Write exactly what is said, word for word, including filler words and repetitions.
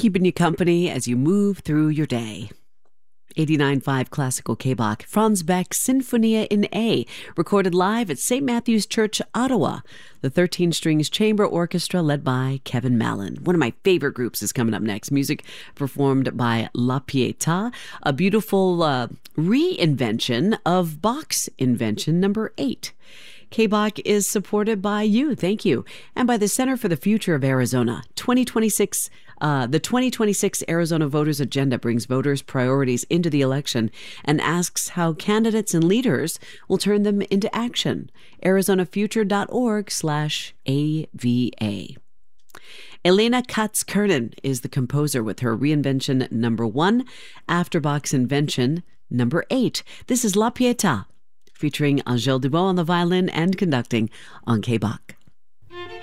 keeping you company as you move through your day. eighty-nine point five Classical K-Bach, Franz Beck's Sinfonia in A, recorded live at Saint Matthew's Church, Ottawa. The thirteen strings Chamber Orchestra led by Kevin Mallon. One of my favorite groups is coming up next. Music performed by La Pietà, a beautiful uh, reinvention of Bach's invention number eight. K-Bach is supported by you, thank you, and by the Center for the Future of Arizona. twenty twenty-six, uh, the twenty twenty-six Arizona Voters Agenda brings voters' priorities into the election and asks how candidates and leaders will turn them into action. arizonafuture.org slash AVA. Elena Katz-Kernan is the composer with her reinvention number one, after Bach's invention number eight. This is La Pietà, featuring Angèle Dubon on the violin and conducting on K-Bach.